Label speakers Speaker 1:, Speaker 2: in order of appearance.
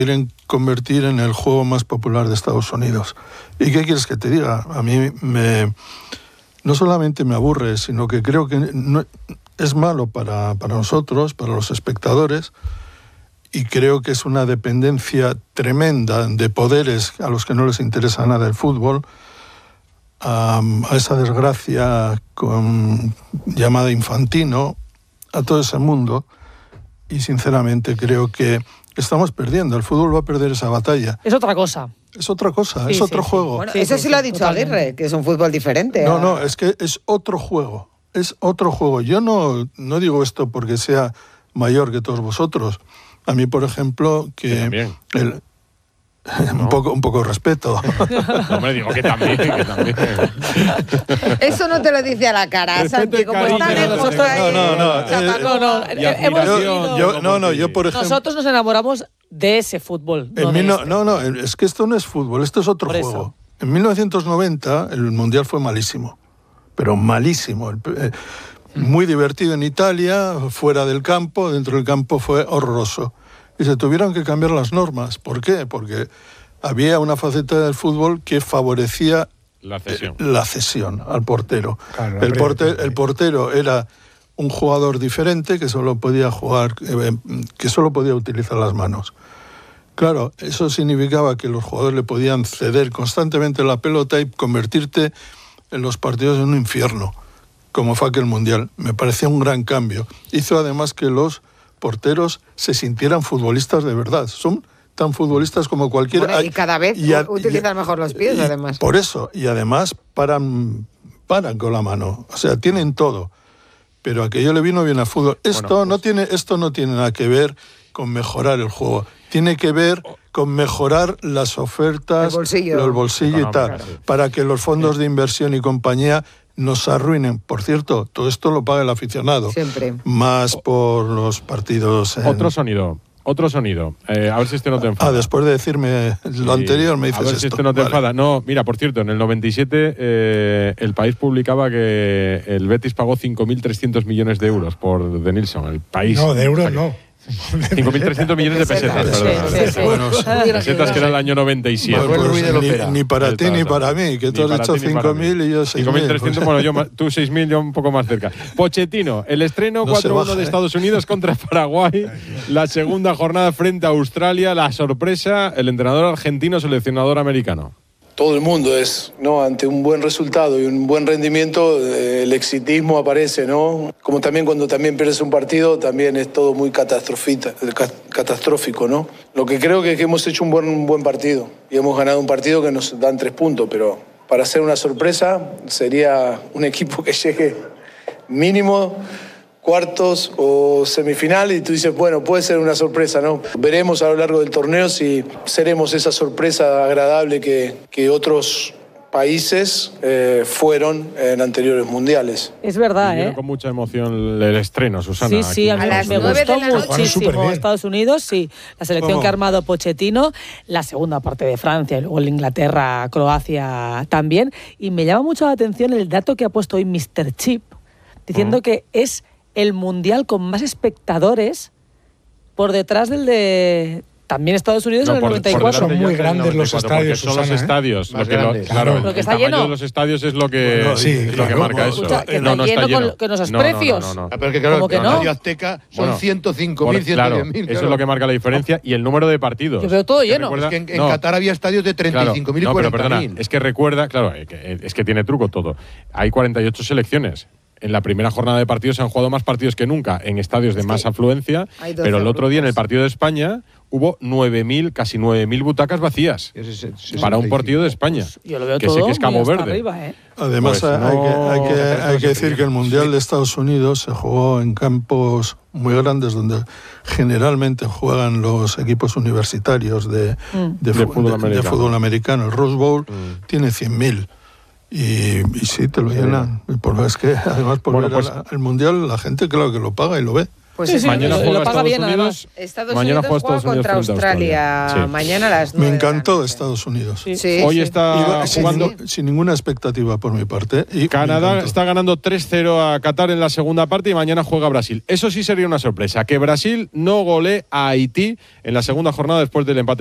Speaker 1: quieren convertir en el juego más popular de Estados Unidos. ¿Y qué quieres que te diga? A mí no solamente me aburre, sino que creo que es malo para nosotros, para los espectadores, y creo que es una dependencia tremenda de poderes a los que no les interesa nada el fútbol, a esa desgracia llamada Infantino, a todo ese mundo, y sinceramente creo que estamos perdiendo. El fútbol va a perder esa batalla.
Speaker 2: Es otra cosa.
Speaker 1: Es otra cosa, es otro juego.
Speaker 3: Bueno, eso sí lo ha dicho Aguirre, que es un fútbol diferente.
Speaker 1: No, es que es otro juego. Es otro juego. Yo no digo esto porque sea mayor que todos vosotros. A mí, por ejemplo, que un poco de respeto.
Speaker 4: No, hombre, digo que también.
Speaker 3: Eso no te lo dice a la cara, Santi, como está lejos ahí.
Speaker 1: Yo, por ejemplo...
Speaker 2: Nosotros nos enamoramos de ese fútbol.
Speaker 1: Es que esto no es fútbol, esto es otro juego. En 1990 el Mundial fue malísimo, pero malísimo. Muy divertido en Italia, fuera del campo, dentro del campo fue horroroso. Y se tuvieron que cambiar las normas. ¿Por qué? Porque había una faceta del fútbol que favorecía la cesión al portero. Claro, el portero era un jugador diferente que solo podía jugar, que solo podía utilizar las manos. Claro, eso significaba que los jugadores le podían ceder constantemente la pelota y convertirte en los partidos en un infierno, como fue aquel Mundial. Me parecía un gran cambio. Hizo además que los porteros se sintieran futbolistas de verdad. Son tan futbolistas como cualquiera.
Speaker 3: Bueno, y cada vez utilizan mejor los pies, además.
Speaker 1: Por eso, y además paran con la mano. O sea, tienen todo. Pero aquello le vino bien al fútbol. Esto no tiene nada que ver con mejorar el juego. Tiene que ver con mejorar las ofertas, los bolsillos y tal, para que los fondos de inversión y compañía nos arruinen. Por cierto, todo esto lo paga el aficionado.
Speaker 3: Siempre.
Speaker 1: Más por los partidos.
Speaker 4: Otro sonido. A ver si este no te enfada.
Speaker 1: Después de decirme lo anterior me dices esto.
Speaker 4: A ver si este no te enfada. No, mira, por cierto, en el 97 El País publicaba que el Betis pagó 5.300 millones de euros por De Nilsson. El País.
Speaker 5: No, de euros no.
Speaker 4: 5.300 millones de pesetas, pesetas que era el año 97.
Speaker 1: Ni para ti ni para mí, que tú has dicho 5.000 y yo 6.000.
Speaker 4: 5.300, bueno, tú 6.000, yo un poco más cerca. Pochettino, el estreno 4-1 de Estados Unidos contra Paraguay, la segunda jornada frente a Australia, la sorpresa, el entrenador argentino, seleccionador americano.
Speaker 6: Todo el mundo es, ¿no? Ante un buen resultado y un buen rendimiento, el exitismo aparece, ¿no? Como también cuando pierdes un partido, también es todo muy catastrófico, ¿no? Lo que creo que es que hemos hecho un buen partido y hemos ganado un partido que nos dan 3 puntos, pero para hacer una sorpresa sería un equipo que llegue mínimo cuartos o semifinal y tú dices, bueno, puede ser una sorpresa, ¿no? Veremos a lo largo del torneo si seremos esa sorpresa agradable que otros países fueron en anteriores mundiales.
Speaker 2: Es verdad,
Speaker 4: con mucha emoción el estreno, Susana.
Speaker 2: Sí, a mí me gustó muchísimo Estados Unidos, sí. La selección que ha armado Pochettino, la segunda parte de Francia y luego el Inglaterra, Croacia también. Y me llama mucho la atención el dato que ha puesto hoy Mr. Chip, diciendo que es el mundial con más espectadores por detrás del de también Estados Unidos en el 94.
Speaker 5: Son muy grandes los estadios,
Speaker 4: son los estadios.
Speaker 5: Lo que
Speaker 2: está lleno.
Speaker 4: De los estadios es lo que, que marca eso.
Speaker 2: Escucha, que no está lleno con esos precios.
Speaker 7: No. Pero que claro, el Estadio Azteca son 105.000, 110.000.
Speaker 4: Claro, eso es lo que marca la diferencia y el número de partidos.
Speaker 2: Yo veo todo lleno.
Speaker 7: Es que en Qatar había estadios de 35.000 y 40.000.
Speaker 4: Pero perdona, es que recuerda, claro, es que tiene truco todo. Hay 48 selecciones. En la primera jornada de partidos se han jugado más partidos que nunca en estadios de más afluencia, pero el otro día en el partido de España hubo 9.000, casi 9.000 butacas vacías para un partido de España.
Speaker 2: Yo lo veo
Speaker 4: que
Speaker 2: todo
Speaker 4: sé que es Cabo Verde.
Speaker 2: Arriba,
Speaker 1: Además, pues hay que decir que el Mundial de Estados Unidos se jugó en campos muy grandes donde generalmente juegan los equipos universitarios de fútbol americano. El Rose Bowl tiene 100.000. Y sí, te lo llenan. Es que además por ver el Mundial la gente claro que lo paga y lo ve.
Speaker 3: Pues
Speaker 4: mañana juega Estados Unidos.
Speaker 3: Estados Unidos juega contra Australia. Sí. Mañana a las 9.
Speaker 1: Me encantó Estados Unidos.
Speaker 3: Sí.
Speaker 4: Hoy está jugando
Speaker 1: sin ninguna expectativa por mi parte. Y
Speaker 4: Canadá está ganando 3-0 a Qatar en la segunda parte y mañana juega Brasil. Eso sí sería una sorpresa, que Brasil no golee a Haití en la segunda jornada después del empate.